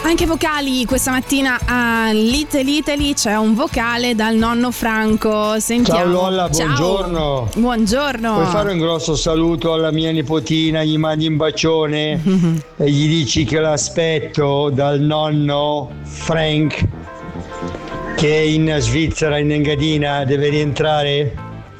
Anche vocali questa mattina a Little Italy, c'è un vocale dal nonno Franco. Sentiamo. Ciao Lolla, buongiorno. Ciao. Buongiorno. Puoi fare un grosso saluto alla mia nipotina, gli mandi un bacione e gli dici che l'aspetto dal nonno Frank, che è in Svizzera, in Engadina, deve rientrare?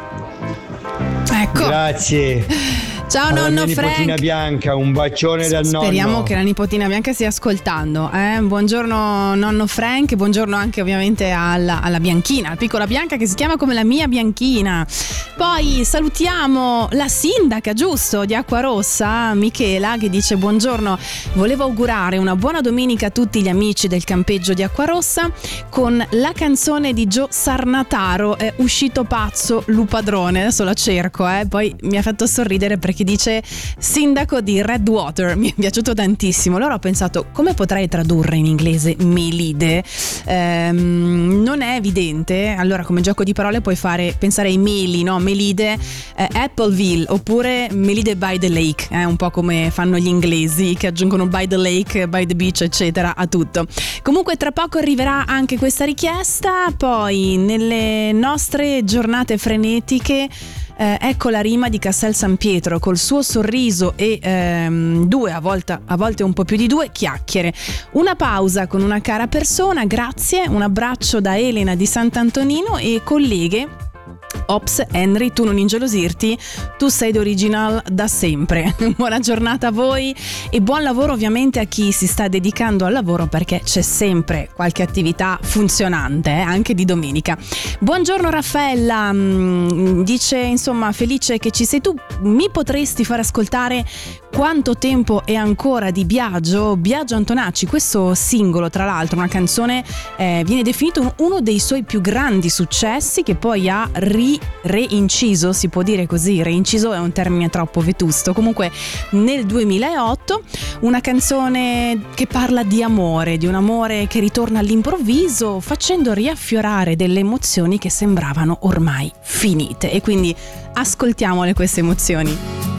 Ecco. Grazie. Ciao alla nonno mia Frank. Nipotina Bianca, un bacione dal nonno. Speriamo che la nipotina Bianca stia ascoltando. Buongiorno nonno Frank, buongiorno anche ovviamente alla Bianchina, la piccola Bianca che si chiama come la mia Bianchina. Poi salutiamo la sindaca, giusto, di Acquarossa, Michela, che dice buongiorno, volevo augurare una buona domenica a tutti gli amici del campeggio di Acquarossa con la canzone di Gio Sarnataro, è uscito pazzo Lupadrone. Adesso la cerco, poi mi ha fatto sorridere perché dice sindaco di Redwater, mi è piaciuto tantissimo. Allora ho pensato come potrei tradurre in inglese Melide, non è evidente. Allora come gioco di parole puoi pensare ai meli, no? Melide, Appleville, oppure Melide by the lake, un po' come fanno gli inglesi che aggiungono by the lake, by the beach eccetera a tutto. Comunque tra poco arriverà anche questa richiesta. Poi nelle nostre giornate frenetiche ecco la rima di Castel San Pietro col suo sorriso e a volte un po' più di 2 chiacchiere. Una pausa con una cara persona, grazie, un abbraccio da Elena di Sant'Antonino e colleghe. Ops, Henry, tu non ingelosirti, tu sei d'original da sempre. Buona giornata a voi e buon lavoro ovviamente a chi si sta dedicando al lavoro, perché c'è sempre qualche attività funzionante, anche di domenica. Buongiorno Raffaella, dice insomma felice che ci sei tu, mi potresti far ascoltare Quanto tempo è ancora di Biagio Antonacci. Questo singolo, tra l'altro, una canzone, viene definito uno dei suoi più grandi successi, che poi ha reinciso, si può dire così, reinciso è un termine troppo vetusto, comunque nel 2008, una canzone che parla di amore, di un amore che ritorna all'improvviso, facendo riaffiorare delle emozioni che sembravano ormai finite, e quindi ascoltiamole queste emozioni.